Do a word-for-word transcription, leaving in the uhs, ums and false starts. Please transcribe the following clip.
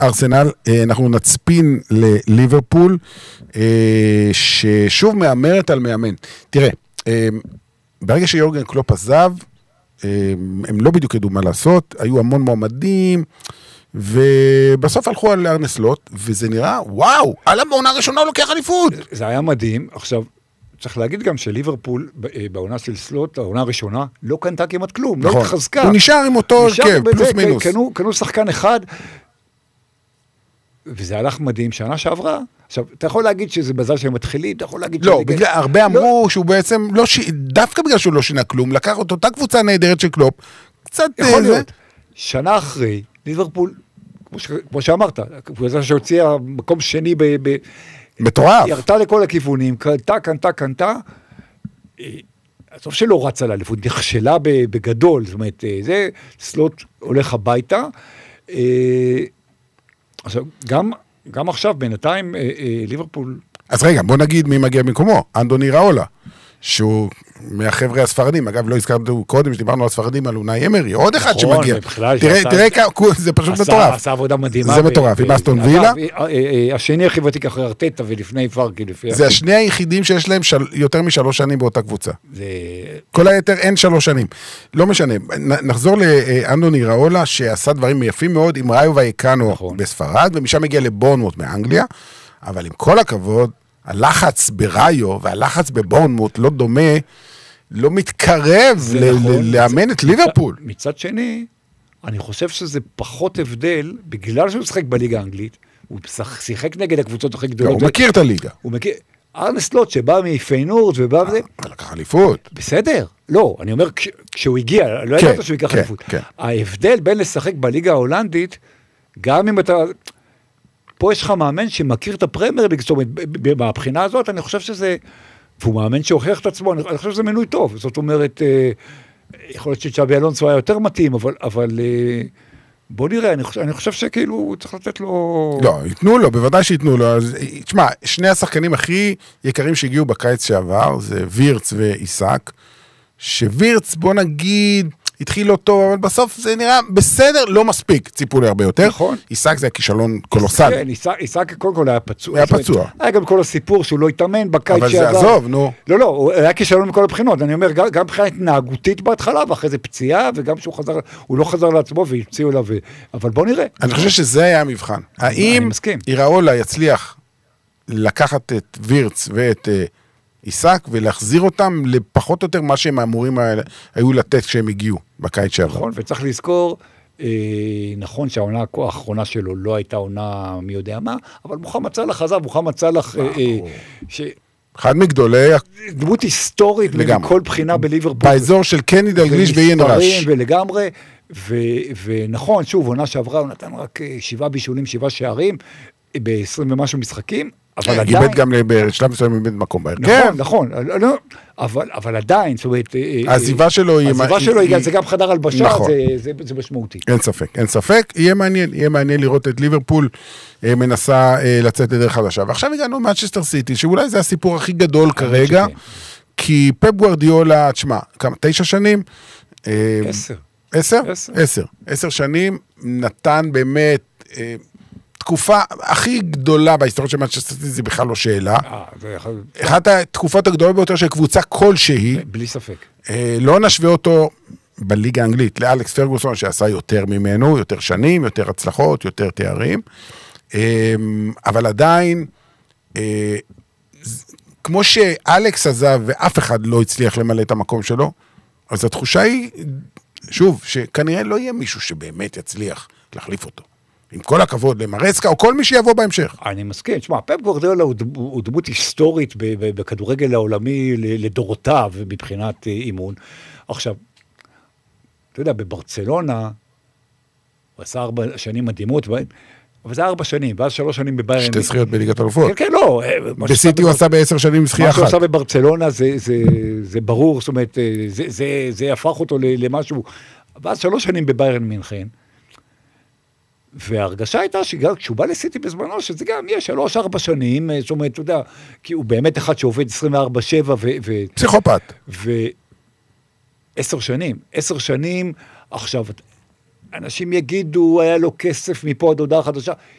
ארסנל, אנחנו נצפין לליברפול, ששוב מאמרת על מאמן. תראה, ברגע שיורגן קלופ עזב, הם לא בדיוק ידעו מה לעשות, היו המון מועמדים, ובסוף הלכו על ארנה סלוט, וזה נראה, וואו, על המעונה הראשונה הוא לוקח אליפות. זה היה מדהים. עכשיו, צריך להגיד גם שליברפול, בעונה של סלוט, העונה הראשונה, לא קנתה כמעט כלום, לא התחזקה. הוא נשאר עם אותו הרכב, פלוס מינוס. קנו שחקן אחד, וזה הלך מדהים, שנה שעברה. עכשיו, אתה יכול להגיד שזה בזל שהם מתחילים, אתה יכול להגיד... לא, בגלל, הרבה אמרו שהוא בעצם, לא ש... דווקא בגלל שהוא לא שינה כלום, לקח אותו, אותה קבוצה נהדרת של קלופ, קצת... יכול להיות. שנה אחרי, ליברפול, כמו, ש... כמו שאמרת, קבוצה שהוציאה מקום שני ב... ב... מטורף. ירתה לכל הכיוונים, קנתה, קנתה, קנתה, טוב שלא רצה לאליפות, נכשלה בגדול, זאת אומרת, זה, סלוט הולך הביתה, עכשיו, גם, גם עכשיו, בינתיים, ליברפול... אז רגע, בוא נגיד מי מגיע במקומו, אנדוני ראולה, שהוא מהחבר'ה הספרדים, אגב, לא הזכרנו קודם, שדיברנו על הספרדים, על אונאי אמרי, עוד אחד שמגיע. תראה, תראה, זה פשוט מטורף. עשה עבודה מדהימה. זה מטורף, עם אסטון וילה. השני הכי ותיק אחרי ארטטה, ולפני פארקי. זה השני היחידים שיש להם יותר משלוש שנים באותה קבוצה. כל היתר אין שלוש שנים. לא משנה. נחזור לאנדוני ראולה, שעשה דברים יפים מאוד, עם ראיו ואיקנו בספרד, ומשם הגיע לבורנמוט מאנגליה, אבל עם כל הכבוד, הלחץ בראיו והלחץ בבורנמוט לא דומה, לא מתקרב לאמן את ליברפול. מצד שני, אני חושב שזה פחות הבדל, בגלל שהוא משחק בליגה האנגלית, הוא שיחק נגד הקבוצות הכי גדולות. הוא מכיר את הליגה. הוא מכיר, ארנה סלוט שבא מפיינורד ובא וזה. לקח אליפות. בסדר. לא, אני אומר, כשהוא הגיע, לא ידעת שהוא ייקח אליפות. ההבדל בין לשחק בליגה ההולנדית, גם אם אתה... פה יש לך מאמן שמכיר את הפרמייר ליג, זאת אומרת, מהבחינה הזאת, אני חושב שזה, והוא מאמן שהוכיח את עצמו, אני חושב שזה מינוי טוב, זאת אומרת, יכול להיות שצ'אבי אלונסו היה יותר מתאים, אבל, אבל בוא נראה, אני חושב, אני חושב שכאילו צריך לתת לו... לא, ייתנו לו, בוודאי שייתנו לו, אז, תשמע, שני השחקנים הכי יקרים שהגיעו בקיץ שעבר, זה וירץ ואיסק, שווירץ, בוא נגיד... התחיל לו טוב, אבל בסוף זה נראה בסדר, לא מספיק, ציפו לי הרבה יותר. נכון. איסק זה הכישלון קולוסלי. כן, איסק קודם כל היה פצוע. היה פצוע. היה גם כל הסיפור שהוא לא התאמן בקיץ שעבר. אבל זה עזוב, נו. לא, לא, הוא היה כישלון מכל הבחינות. אני אומר, גם מבחינה התנהגותית בהתחלה, ואחרי זה פציעה, וגם שהוא חזר, הוא לא חזר לעצמו, והפציעו אליו, אבל בוא נראה. אני חושב שזה היה המבחן. האם איראולה יצליח לקחת את וירץ ואת איסק, ולהחזיר אותם לפחות או יותר מה שהם אמורים היו לתת כשהם הגיעו בקיץ שעבר. נכון, וצריך לזכור, אה, נכון שהעונה האחרונה שלו לא הייתה עונה מי יודע מה, אבל מוחמד סלאח חזר, מוחמד סלאח, אה, אה, ש... אחד מגדולי... דמות היסטורית מכל בחינה בליברפול. באזור של קני דלגליש ואיין ראש. ולגמרי, ו, ונכון, שוב, עונה שעברה, הוא נתן רק שבעה בישולים, שבעה שערים, ב-עשרים ומשהו משחקים, אבל עדיין... גיבד גם בשלב מסוים איבד מקום בהרכב. נכון, נכון, אבל, אבל עדיין, זאת אומרת... העזיבה שלו היא... העזיבה שלו היא... זה גם חדר הלבשה, זה משמעותי. אין ספק, אין ספק. יהיה מעניין, יהיה מעניין לראות את ליברפול מנסה לצאת לדרך חדשה. ועכשיו הגענו מנצ'סטר סיטי, שאולי זה הסיפור הכי גדול כרגע, כי פפ גוארדיולה, תשמע, כמה, תשע שנים? עשר. עשר? עשר. עשר שנים נתן באמת... תקופה הכי גדולה בהיסטוריה של מנצ'סטר סיטי, זה בכלל לא שאלה. אחת התקופות הגדולות ביותר של קבוצה כלשהי. בלי ספק. לא נשווה אותו בליגה האנגלית, לאלכס פרגוסון, שעשה יותר ממנו, יותר שנים, יותר הצלחות, יותר תארים. אבל עדיין, כמו שאלכס עזב ואף אחד לא הצליח למלא את המקום שלו, אז התחושה היא, שוב, שכנראה לא יהיה מישהו שבאמת יצליח להחליף אותו. עם כל הכבוד למרסקה, או כל מי שיבוא בהמשך. אני מסכים. תשמע, פפ גוארדיולה הוא דמות היסטורית בכדורגל העולמי לדורותיו, מבחינת אימון. עכשיו, אתה יודע, בברצלונה, הוא עשה ארבע שנים מדהימות, אבל זה ארבע שנים, ואז שלוש שנים בביירן. שתי זכיות בליגת אלופות. כן, כן, לא. בסיטי הוא עשה בעשר שנים זכייה אחת. מה שהוא עשה בברצלונה זה ברור, זאת אומרת, זה הפך אותו למשהו, ואז שלוש שנים בביירן מינכן, וההרגשה הייתה שגם כשהוא בא לסיטי בזמנו, שזה גם יש שלוש, ארבע שנים, זאת אומרת, אתה יודע, כי הוא באמת אחד שעובד עשרים וארבע שבע, ו... פסיכופת. ועשר שנים, עשר שנים, עכשיו, אנשים יגידו, היה לו כסף מפה עד הודעה חדשה,